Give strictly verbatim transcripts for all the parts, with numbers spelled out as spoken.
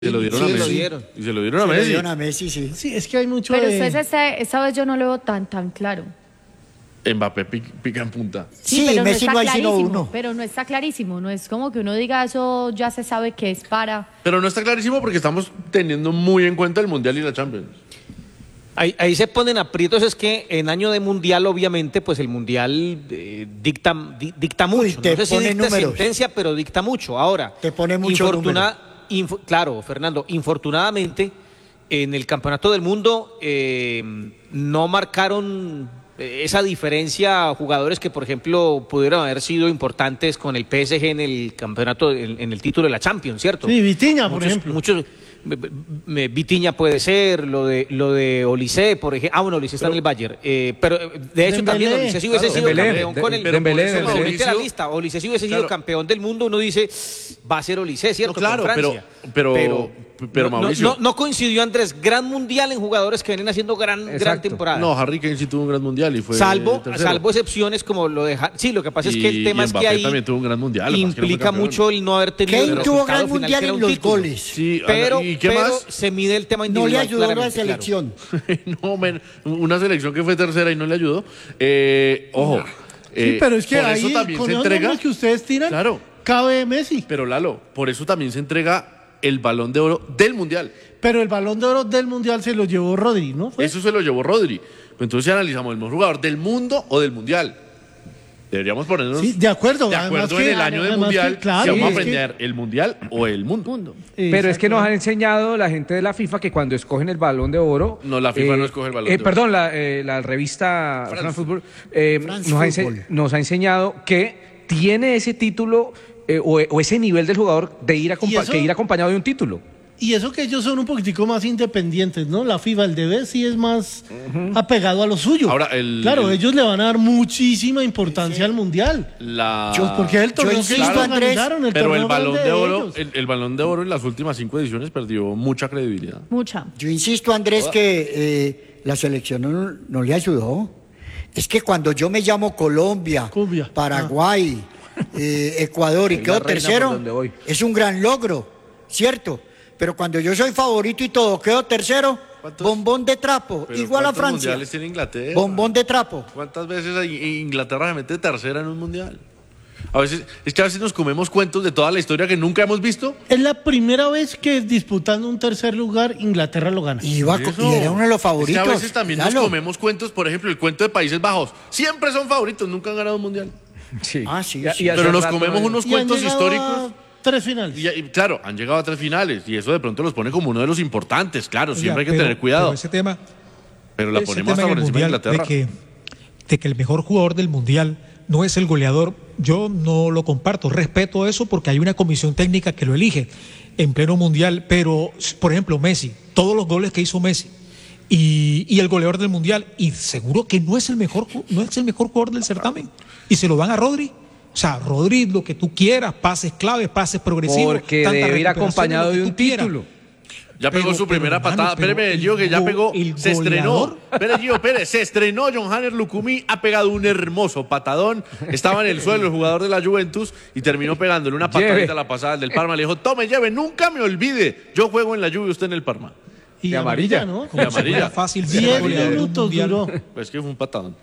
Se lo dieron Sí, a se Messi. lo dieron. Y se lo dieron a Se lo Messi. dieron a Messi, sí. Sí, es que hay mucho Pero de... usted esta, esta vez yo no lo veo tan tan claro. Mbappé pica, pica en punta. Sí, pero Messi no no está hay sino clarísimo. uno. Pero no está clarísimo. No es como que uno diga eso ya se sabe que es para. Pero no está clarísimo porque estamos teniendo muy en cuenta el Mundial y la Champions. Ahí, ahí se ponen aprietos, es que en año de mundial, obviamente, pues el mundial eh, dicta, di- dicta mucho. Uy, te no sé si pone dicta números. sentencia, pero dicta mucho. Ahora, Te pone mucho infortuna- info- claro, Fernando, infortunadamente, en el Campeonato del Mundo eh, no marcaron eh, esa diferencia jugadores que, por ejemplo, pudieron haber sido importantes con el P S G en el campeonato, en, en el título de la Champions, ¿cierto? Sí, Vitinha, por Muchos- ejemplo. Muchos, me- me- Vitinha puede ser, lo de lo de Olise, por ejemplo. Ah, bueno, Olise está en el Bayern. Eh, pero eh, de hecho Dembélé, también Olise si hubiese claro, sido Dembélé, campeón de- con el pero por Dembélé, eso se Dembélé. mete a la Mauricio- lista. Olise si hubiese sido Claro. campeón del mundo, uno dice, va a ser Olise, ¿cierto? No, claro, con pero, Francia. pero, pero, no, Mauricio. no, no coincidió, Andrés, gran mundial en jugadores que vienen haciendo gran, gran Exacto. temporada. No, Harry Kane sí tuvo un gran mundial y fue Salvo, tercero. salvo excepciones como lo de Ja- sí, lo que pasa es que el Y- tema y es que Mbappé ahí también tuvo un gran mundial, lo que pasa es que no fue implica campeón. mucho el no haber tenido el Kane tuvo resultado gran final, mundial que era en un los título. goles. Sí, Pero, ¿y qué pero más? se mide el tema No individual. le ayudó a la claramente, claro. selección. No, men, una selección que fue tercera y no le ayudó. Eh, ojo. Sí, eh, pero es que por ahí, eso también con se esos entrega. nombres que ustedes tiran, Claro. cabe Messi. Pero Lalo, por eso también se entrega el Balón de Oro del Mundial. Pero el Balón de Oro del Mundial se lo llevó Rodri, ¿no? ¿Fue? Eso se lo llevó Rodri. Entonces, si analizamos el mejor jugador del mundo o del Mundial, deberíamos ponernos Sí, de acuerdo. de además acuerdo que- en el año del además que, Mundial claro, si vamos a es que- aprender el Mundial o el mundo. Mundo. Pero es que nos han Exacto. enseñado la gente de la FIFA que cuando escogen el Balón de Oro... No, la FIFA no escoge el Balón eh, de Oro. Perdón, la, eh, la revista France. France Football, eh, France nos, ha ense- Football. nos ha enseñado que tiene ese título eh, o, o ese nivel del jugador de ir, acompa- ¿Y eso? que ir acompañado de un título. Y eso que ellos son un poquitico más independientes, ¿no? La FIFA, el D B sí es más apegado a lo suyo. Ahora, el- Claro, el- ellos le van a dar muchísima importancia al Mundial. La... Yo- porque es el torneo que insisto, ellos Andrés, organizaron, el Pero el torneo balón grande de oro, ellos. el, el balón de oro en las últimas cinco ediciones perdió mucha credibilidad. Mucha. Yo insisto, Andrés, que eh, la selección no, no le ayudó. Es que cuando yo me llamo Colombia, Colombia, Paraguay, eh, Ecuador y Es quedo la reina por tercero, donde voy. es un gran logro, ¿cierto? Pero cuando yo soy favorito y todo, quedo tercero, ¿Cuántos- bombón de trapo, Pero igual a ¿cuántos Francia. mundiales tiene Inglaterra? Bombón de trapo. ¿Cuántas veces ahí Inglaterra se mete tercera en un mundial? A veces, es que a veces nos comemos cuentos de toda la historia que nunca hemos visto. Es la primera vez que disputando un tercer lugar, Inglaterra lo gana. Y, iba co- Eso. y era uno de los favoritos. Es que a veces también Lalo. nos comemos cuentos, por ejemplo, el cuento de Países Bajos. Siempre son favoritos, nunca han ganado un mundial. Sí. Ah, sí, Y a- sí. y hace Pero nos rato comemos no- unos Y han cuentos llegado históricos. a Tres finales. Y, y claro, han llegado a tres finales y eso de pronto los pone como uno de los importantes. Claro, Oiga, siempre hay que pero- tener cuidado. pero ese tema, Pero la ese ponemos hasta tema en por el encima de mundial Inglaterra. de que, de que el mejor jugador del mundial no es el goleador, yo no lo comparto. Respeto eso porque hay una comisión técnica que lo elige en pleno mundial. Pero, por ejemplo, Messi, todos los goles que hizo Messi y, y el goleador del mundial, y seguro que no es el mejor, ju- no es el mejor jugador del certamen. Y se lo dan a Rodri. O sea, Rodri, lo que tú quieras, pases claves, pases progresivos. Porque tantas debe ir recuperaciones, acompañado lo que de tú un quieras. título. Ya pegó Pero- su pero, primera hermano, patada. pero Espéreme, el Gio, que ya go- pegó. el Se estrenó. goleador. Espere, Gio, Pérez. Se estrenó. John Hanner Lucumí ha pegado un hermoso patadón. Estaba en el suelo el jugador de la Juventus y terminó pegándole una patadita Lleve. a la pasada del Parma. Le dijo, tome, lleve, nunca me olvide. Yo juego en la Juve, usted en el Parma. Y de amarilla. ¿no? De Como si amarilla. fuera fácil ser Diez goleador de un minutos mundial. duró. Pues que fue un patadón.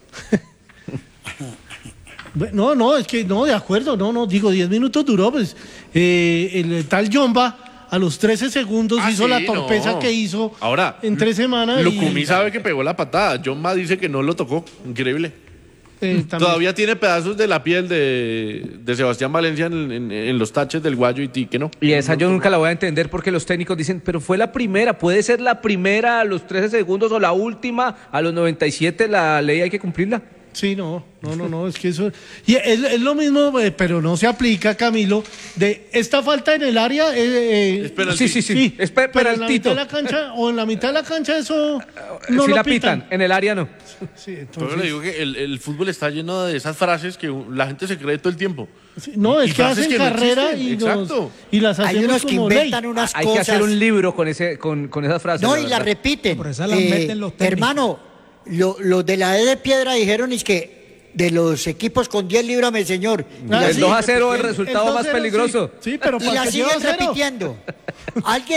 No, no, es que no, de acuerdo, no, no, digo, diez minutos duró, pues eh, el tal Jomba a los trece segundos Ah, hizo sí, la torpeza no. que hizo Ahora, en tres semanas. Lucumí y, sabe que pegó la patada. John Ma dice que no lo tocó. Increíble. eh, también- Todavía tiene pedazos de la piel de, de Sebastián Valencia en, en- en los taches del guayo y ti, que no. Y esa yo nunca la voy a entender porque los técnicos dicen, pero fue la primera, puede ser la primera a los trece segundos o la última a los noventa y siete, la ley hay que cumplirla. Sí, no, no, no, no, es que eso... Y es, es lo mismo, eh, pero no se aplica, Camilo, de esta falta en el área... Eh, eh, Es penalti. Sí, sí, sí, es pe- pero en la penaltito. mitad de la cancha, o en la mitad de la cancha eso no si lo la pitan, en el área no. Sí, Pero entonces- le digo que el, el fútbol está lleno de esas frases que la gente se cree todo el tiempo. sí, no, Y- es y que frases hacen que no carrera existen, y, nos- exacto. y las Hay hacemos unos que como ley. inventan unas Hay que cosas. hacer un libro con ese con, con esas frases. No, la y la verdad. repiten. Por eso las meten los técnicos. hermano, lo- los de la E de Piedra dijeron es que de los equipos con diez, líbrame, señor. Y Ah, la El sí, dos a siguen cero es el repitiendo. resultado El más dos cero, peligroso. Sí, sí, pero Y para la que siguen lleve cero. repitiendo. Alguien